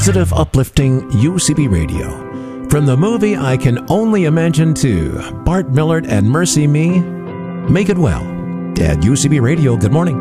positive, uplifting UCB Radio. From the movie I Can Only Imagine to Bart Millard and Mercy Me, make it well. At UCB Radio, good morning.